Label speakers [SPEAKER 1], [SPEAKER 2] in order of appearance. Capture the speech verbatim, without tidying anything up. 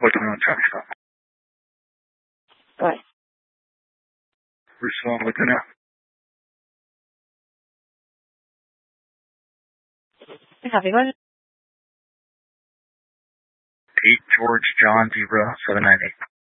[SPEAKER 1] What's on the traffic stop?
[SPEAKER 2] Right.
[SPEAKER 1] We're still on with it now.
[SPEAKER 2] Copy, go ahead.
[SPEAKER 1] eight George John Zebra seven nine eight.